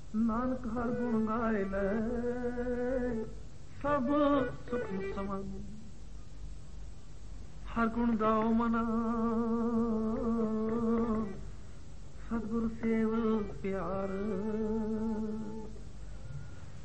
ਨਾਨਕ ਹਰ ਗੁਣ ਗਾਏ ਲੈ ਸਭ ਸੁਖ ਸਮਨ। ਹਰ ਗੁਣ ਗਾਓ ਮਨਾ ਸਤਿਗੁਰ ਸੇਵ ਪਿਆਰ।